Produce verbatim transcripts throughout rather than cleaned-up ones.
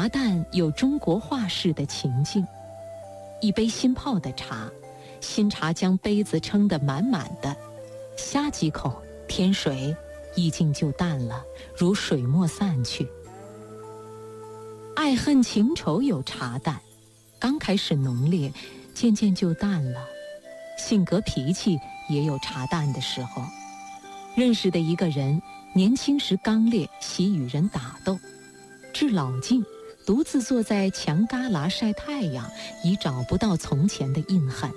茶淡有中国画式的情境。一杯新泡的茶，新茶将杯子撑得满满的，呷几口，添水，意境就淡了，如水墨散去。爱恨情仇有茶淡，刚开始浓烈，渐渐就淡了。性格脾气也有茶淡的时候。认识的一个人，年轻时刚烈，喜与人打斗，至老境，独自坐在墙旮旯晒太阳，已找不到从前的印痕。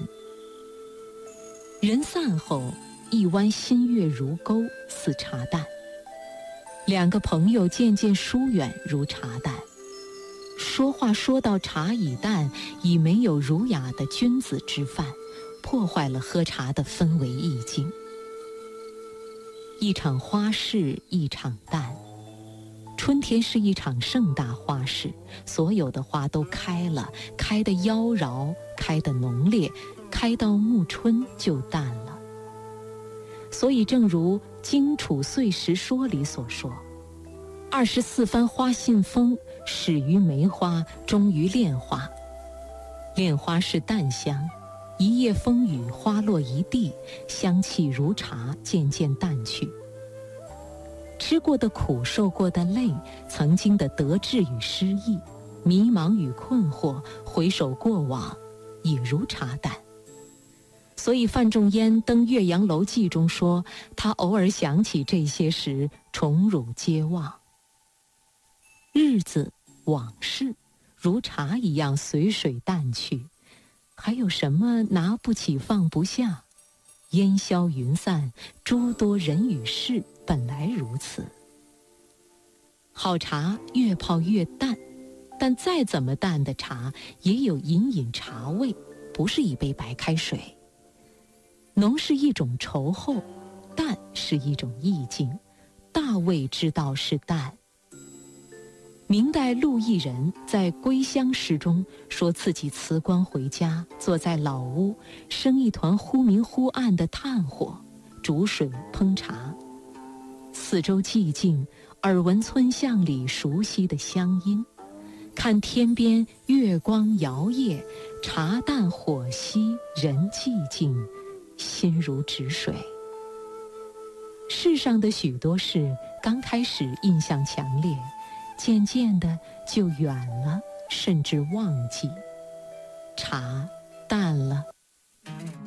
人散后，一湾新月如钩，似茶淡。两个朋友渐渐疏远，如茶淡。说话说到茶已淡，已没有儒雅的君子之范，破坏了喝茶的氛围意境。一场花事一场淡。春天是一场盛大花事，所有的花都开了，开得妖娆，开得浓烈，开到暮春就淡了。所以正如《荆楚岁时说》里所说，二十四番花信封，始于梅花，终于恋花。恋花是淡香，一夜风雨，花落一地，香气如茶，渐渐淡去。吃过的苦，受过的累，曾经的得志与失意，迷茫与困惑，回首过往，也如茶淡。所以范仲淹登《岳阳楼记》中说，他偶尔想起这些时，宠辱皆忘。日子往事如茶一样随水淡去，还有什么拿不起放不下？烟消云散，诸多人与事本来如此。好茶越泡越淡，但再怎么淡的茶也有隐隐茶味，不是一杯白开水。浓是一种稠厚，淡是一种意境，大味之道是淡。明代陆毅人在《归乡诗》中说，自己辞官回家，坐在老屋，生一团忽明忽暗的炭火，煮水烹茶，四周寂静，耳闻村巷里熟悉的乡音，看天边月光摇曳，茶淡火稀，人寂静，心如止水。世上的许多事，刚开始印象强烈，渐渐的就远了，甚至忘记。茶淡了。